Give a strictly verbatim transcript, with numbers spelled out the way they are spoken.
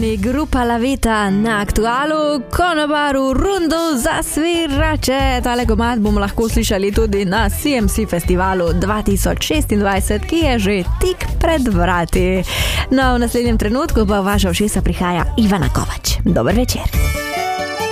pozdravljeni, grupa Laveta na Aktualu, Konobaru, Rundo za svirače. Tale komad bomo lahko slišali tudi na C M C festivalu dva tisoč šestindvajset, ki je že tik pred vrati. No, v naslednjem trenutku pa v vaša ušesa prihaja Ivana Kovač. Dober večer.